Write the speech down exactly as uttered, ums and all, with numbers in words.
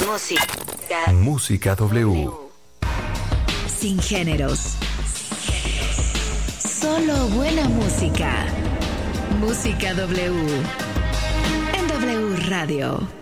Música. Música W. Sin géneros. Solo buena música. Música W. En W Radio.